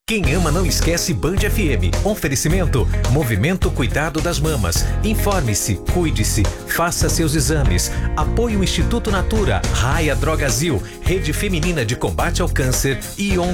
Quem ama não esquece Band FM. Oferecimento, Movimento Cuidado das Mamas. Informe-se, cuide-se, faça seus exames. Apoio Instituto Natura, Raia Drogazil, Rede Feminina de Combate ao Câncer e ONG